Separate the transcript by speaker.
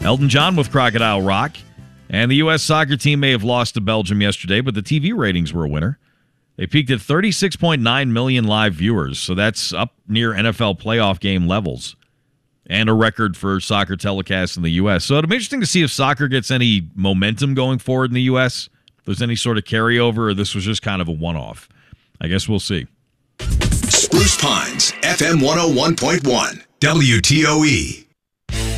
Speaker 1: Elton John with Crocodile Rock. And the U.S. soccer team may have lost to Belgium yesterday, but the TV ratings were a winner. They peaked at 36.9 million live viewers, so that's up near NFL playoff game levels and a record for soccer telecasts in the U.S. So it'll be interesting to see if soccer gets any momentum going forward in the U.S., if there's any sort of carryover, or this was just kind of a one-off. I guess we'll see.
Speaker 2: Spruce Pines, FM 101.1, WTOE.